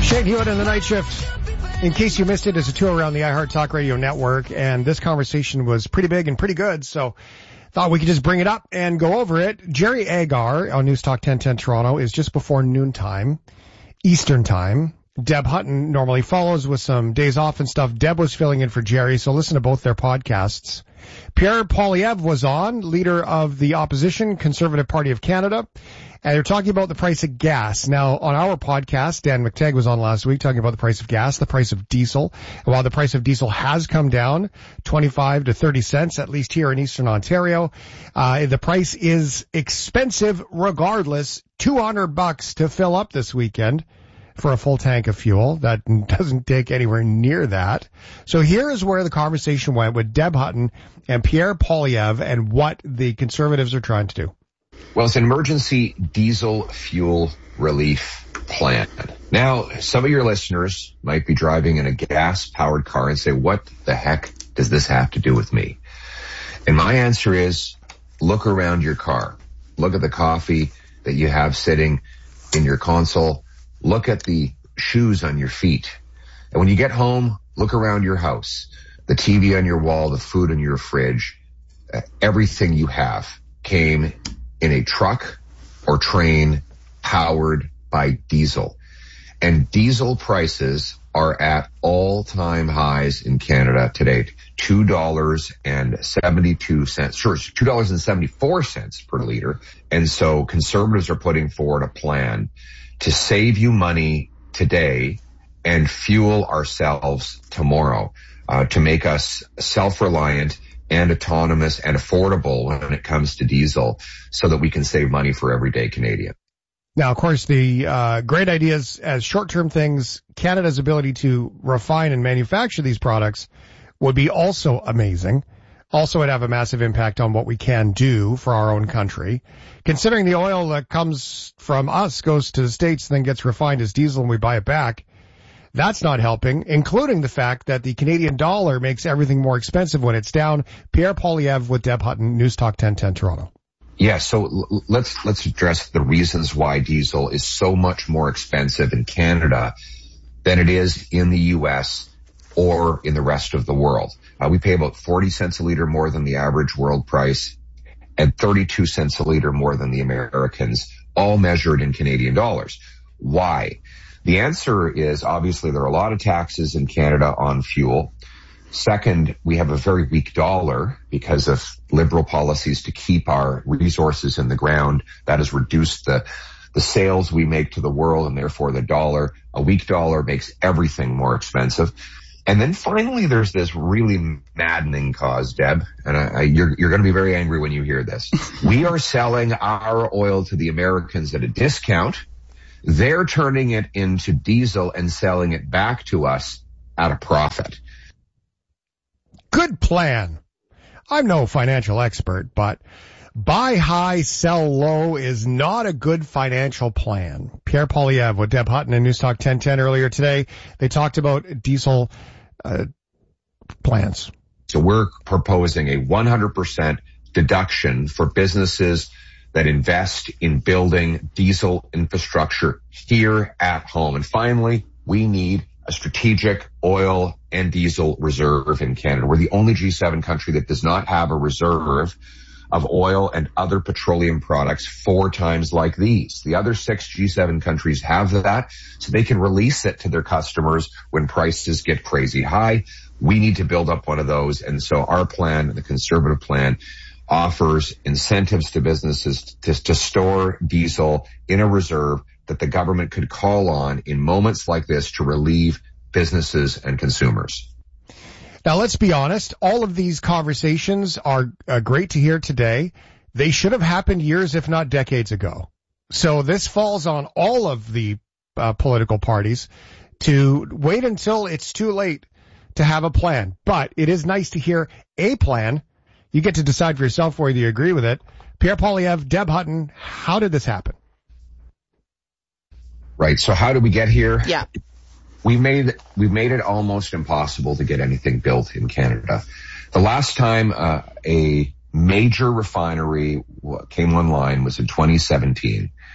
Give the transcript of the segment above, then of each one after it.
Shane Hewitt in the Night Shift. In case you missed it, it's a tour around the iHeart Talk Radio network, and this conversation was pretty big and pretty good, so thought we could just bring it up and go over it. Jerry Agar on News Talk 1010 Toronto is just before noontime, Eastern Time. Deb Hutton normally follows with some days off and stuff. Deb was filling in for Jerry, so listen to both their podcasts. Pierre Poilievre was on, leader of the opposition Conservative Party of Canada, and they're talking about the price of gas. Now, on our podcast, Dan McTagg was on last week talking about the price of gas, the price of diesel. And while the price of diesel has come down 25 to 30 cents, at least here in Eastern Ontario, the price is expensive regardless. $200 to fill up this weekend for a full tank of fuel. That doesn't take anywhere near that. So here is where the conversation went with Deb Hutton and Pierre Poilievre and what the Conservatives are trying to do. Well, it's an emergency diesel fuel relief plan. Now, some of your listeners might be driving in a gas-powered car and say, what the heck does this have to do with me? And my answer is, look around your car. Look at the coffee that you have sitting in your console. Look at the shoes on your feet. And when you get home, look around your house. The TV on your wall, the food in your fridge, everything you have came in a truck or train powered by diesel. And diesel prices are at all-time highs in Canada today. $2.74 per liter. And so Conservatives are putting forward a plan to save you money today and fuel ourselves tomorrow, to make us self-reliant and autonomous and affordable when it comes to diesel so that we can save money for everyday Canadian. Now, of course, the great ideas as short-term things, Canada's ability to refine and manufacture these products would be also amazing. Also would have a massive impact on what we can do for our own country. Considering the oil that comes from us goes to the States and then gets refined as diesel and we buy it back, that's not helping, including the fact that the Canadian dollar makes everything more expensive when it's down. Pierre Poilievre with Deb Hutton, News Talk 1010 Toronto. Yeah, so let's address the reasons why diesel is so much more expensive in Canada than it is in the U.S. or in the rest of the world. We pay about 40 cents a liter more than the average world price and 32 cents a liter more than the Americans, all measured in Canadian dollars. Why? The answer is obviously there are a lot of taxes in Canada on fuel. Second, we have a very weak dollar because of Liberal policies to keep our resources in the ground. That has reduced the sales we make to the world and therefore the dollar. A weak dollar makes everything more expensive. And then finally, there's this really maddening cause, Deb, and you're going to be very angry when you hear this. We are selling our oil to the Americans at a discount. They're turning it into diesel and selling it back to us at a profit. Good plan. I'm no financial expert, but buy high, sell low is not a good financial plan. Pierre Poilievre with Deb Hutton in News Talk 1010 earlier today. They talked about diesel plans. So we're proposing a 100% deduction for businesses that invest in building diesel infrastructure here at home. And finally, we need a strategic oil and diesel reserve in Canada. We're the only G7 country that does not have a reserve of oil and other petroleum products 4 times like these. The other 6 G7 countries have that, so they can release it to their customers when prices get crazy high. We need to build up one of those, and so our plan, the Conservative plan, offers incentives to businesses to store diesel in a reserve that the government could call on in moments like this to relieve businesses and consumers. Now, let's be honest. All of these conversations are great to hear today. They should have happened years, if not decades ago. So this falls on all of the political parties to wait until it's too late to have a plan. But it is nice to hear a plan. You get to decide for yourself whether you agree with it. Pierre Poilievre, Deb Hutton, how did this happen? Right. So how did we get here? Yeah. We've made it almost impossible to get anything built in Canada. The last time a major refinery came online was in 2017.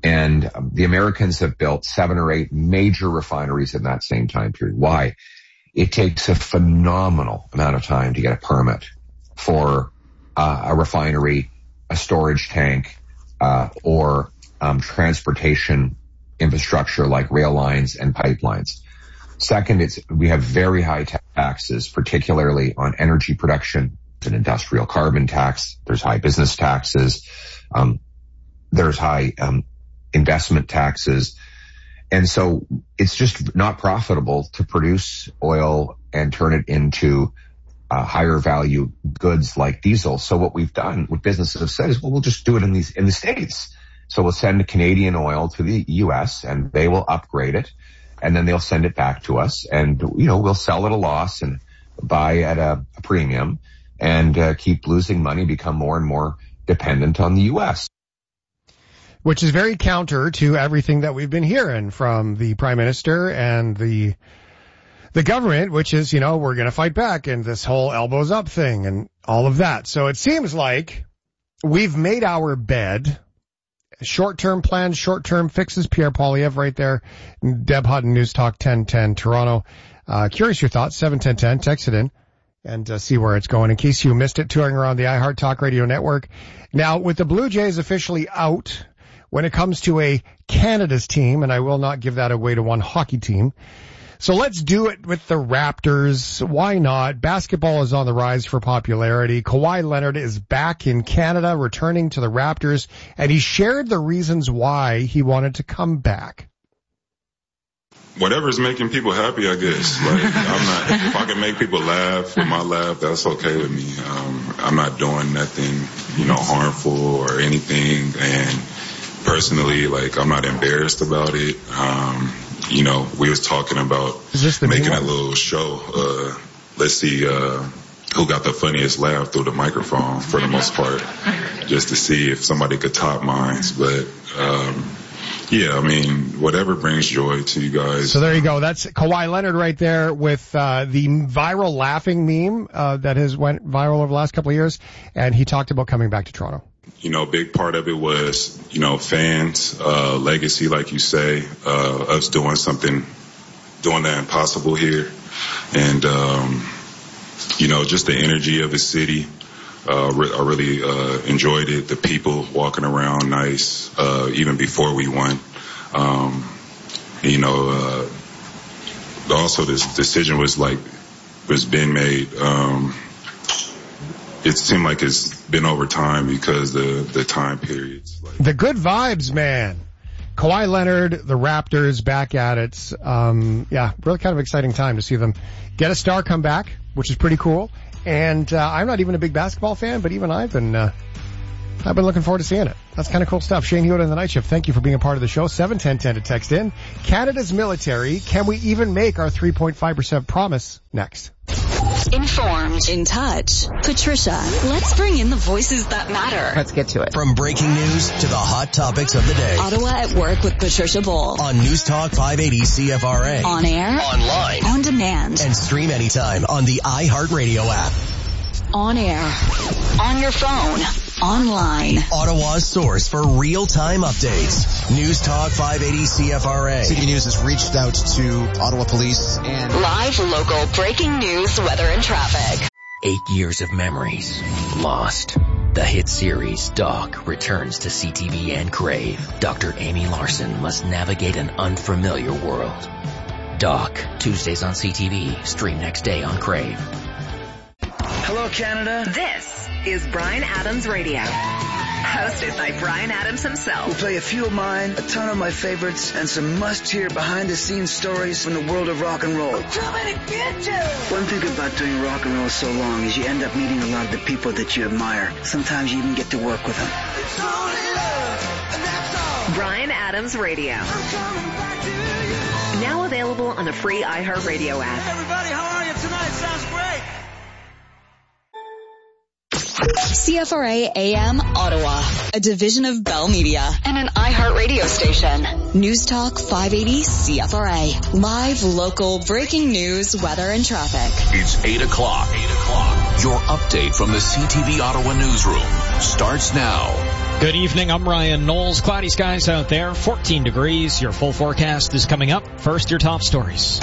And the Americans have built 7 or 8 major refineries in that same time period. Why? It takes a phenomenal amount of time to get a permit for a refinery, a storage tank, or transportation infrastructure like rail lines and pipelines. Second, we have very high taxes, particularly on energy production. There's an industrial carbon tax. There's high business taxes. There's high investment taxes. And so it's just not profitable to produce oil and turn it into higher value goods like diesel. So what we've done, what businesses have said is, well, we'll just do it in the States. So we'll send Canadian oil to the U.S. and they will upgrade it, and then they'll send it back to us, and we'll sell at a loss and buy at a premium and keep losing money, become more and more dependent on the U.S. Which is very counter to everything that we've been hearing from the Prime Minister and the government, which is, we're going to fight back and this whole elbows up thing and all of that. So it seems like we've made our bed. Short-term plans, short-term fixes. Pierre Poilievre right there. Deb Hutton, News Talk 1010 Toronto. Curious your thoughts, 71010. Text it in and see where it's going. In case you missed it, touring around the iHeart Talk Radio Network. Now, with the Blue Jays officially out when it comes to a Canada's team, and I will not give that away to one hockey team. So let's do it with the Raptors. Why not? Basketball is on the rise for popularity. Kawhi Leonard is back in Canada, returning to the Raptors, and he shared the reasons why he wanted to come back. Whatever's making people happy, I guess. If I can make people laugh with my laugh, that's okay with me. I'm not doing nothing, harmful or anything. And personally, I'm not embarrassed about it. We was talking about making a little show. Let's see who got the funniest laugh through the microphone for the most part, just to see if somebody could top mine. But whatever brings joy to you guys. So there you go. That's Kawhi Leonard right there with the viral laughing meme that has went viral over the last couple of years, and he talked about coming back to Toronto. Big part of it was, fans, legacy, like you say, us doing the impossible here. And, just the energy of the city. I really enjoyed it. The people walking around nice, even before we won. Also this decision was being made, it seemed like it's been over time because the time periods. The good vibes, man. Kawhi Leonard, the Raptors back at it. Really kind of exciting time to see them get a star come back, which is pretty cool. And I'm not even a big basketball fan, but even I've been looking forward to seeing it. That's kind of cool stuff. Shane Hewitt in the Night Shift, thank you for being a part of the show. 71010 to text in. Canada's military, can we even make our 3.5% promise? Next. Informed, in touch. Patricia, let's bring in the voices that matter. Let's get to it. From breaking news to the hot topics of the day. Ottawa at Work with Patricia Bull. On News Talk 580 CFRA. On air. Online. On demand. And stream anytime on the iHeartRadio app. On air. On your phone. Online. Ottawa's source for real-time updates. News Talk 580 CFRA. CTV News has reached out to Ottawa Police and live local breaking news, weather and traffic. 8 years of memories lost. The hit series Doc returns to CTV and Crave. Dr. Amy Larson must navigate an unfamiliar world. Doc, Tuesdays on CTV, stream next day on Crave. Hello, Canada. This is Bryan Adams Radio. Hosted by Bryan Adams himself. We'll play a few of mine, a ton of my favorites, and some must-hear behind-the-scenes stories from the world of rock and roll. I'm coming to get you! One thing about doing rock and roll so long is you end up meeting a lot of the people that you admire. Sometimes you even get to work with them. It's only love, and that's all. Bryan Adams Radio. I'm coming back to you. Now available on the free iHeartRadio app. Hey everybody, how are you tonight? Sounds great. CFRA AM Ottawa, a division of Bell Media and an iHeart radio station. News Talk 580 CFRA. Live local breaking news, weather and traffic. It's 8 o'clock. Your update from the CTV Ottawa newsroom starts now. Good evening, I'm Ryan Knowles. Cloudy skies out there, 14 degrees. Your full forecast is coming up. First, your top stories.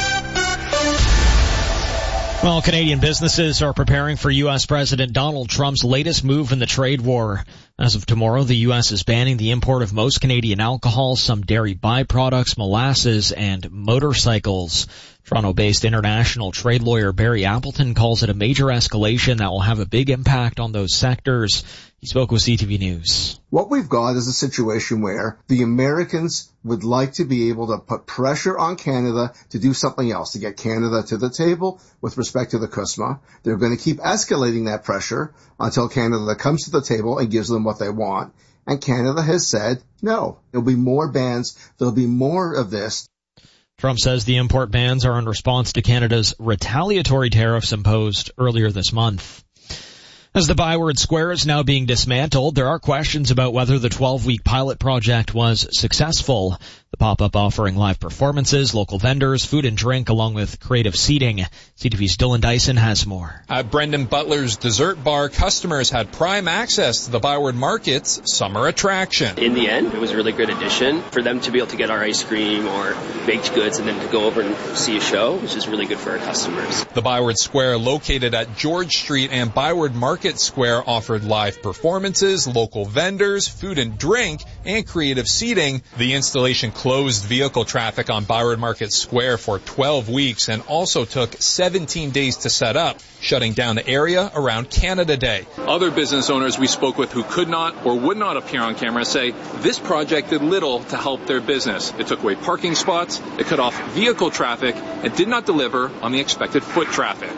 Well, Canadian businesses are preparing for U.S. President Donald Trump's latest move in the trade war. As of tomorrow, the U.S. is banning the import of most Canadian alcohol, some dairy byproducts, molasses, and motorcycles. Toronto-based international trade lawyer Barry Appleton calls it a major escalation that will have a big impact on those sectors. He spoke with CTV News. What we've got is a situation where the Americans would like to be able to put pressure on Canada to do something else, to get Canada to the table with respect to the CUSMA. They're going to keep escalating that pressure until Canada comes to the table and gives them what they want. And Canada has said, no, there'll be more bans. There'll be more of this. Trump says the import bans are in response to Canada's retaliatory tariffs imposed earlier this month. As the Byward Square is now being dismantled, there are questions about whether the 12-week pilot project was successful. The pop-up offering live performances, local vendors, food and drink, along with creative seating. CTV's Dylan Dyson has more. At Brendan Butler's Dessert Bar, customers had prime access to the Byward Market's summer attraction. In the end, it was a really good addition for them to be able to get our ice cream or baked goods and then to go over and see a show, which is really good for our customers. The Byward Square, located at George Street and Byward Market Square, offered live performances, local vendors, food and drink, and creative seating. The installation closed vehicle traffic on Byward Market Square for 12 weeks and also took 17 days to set up, shutting down the area around Canada Day. Other business owners we spoke with who could not or would not appear on camera say this project did little to help their business. It took away parking spots, it cut off vehicle traffic, and did not deliver on the expected foot traffic.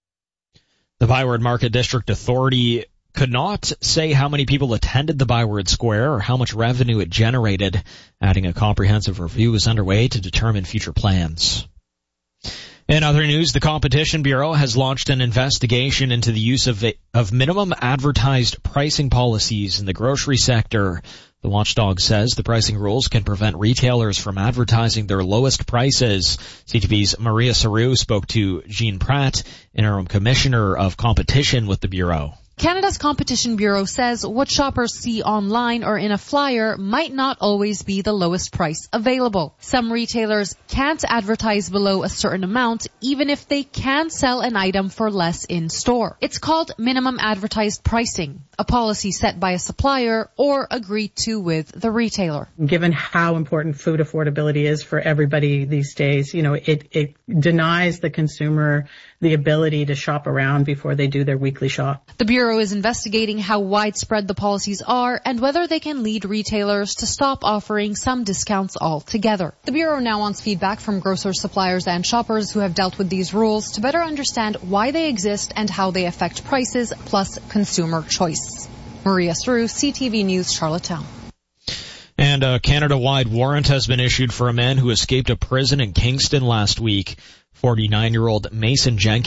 The Byward Market District Authority could not say how many people attended the Byward Square or how much revenue it generated, adding a comprehensive review is underway to determine future plans. In other news, the Competition Bureau has launched an investigation into the use of minimum advertised pricing policies in the grocery sector. The watchdog says the pricing rules can prevent retailers from advertising their lowest prices. CTV's Maria Saru spoke to Jean Pratt, Interim Commissioner of Competition with the Bureau. Canada's Competition Bureau says what shoppers see online or in a flyer might not always be the lowest price available. Some retailers can't advertise below a certain amount even if they can sell an item for less in store. It's called minimum advertised pricing, a policy set by a supplier or agreed to with the retailer. Given how important food affordability is for everybody these days, it denies the consumer the ability to shop around before they do their weekly shop. The Bureau is investigating how widespread the policies are and whether they can lead retailers to stop offering some discounts altogether. The Bureau now wants feedback from grocers, suppliers, and shoppers who have dealt with these rules to better understand why they exist and how they affect prices plus consumer choice. Maria Sru, CTV News, Charlottetown. And a Canada-wide warrant has been issued for a man who escaped a prison in Kingston last week. 49-year-old Mason Jenkins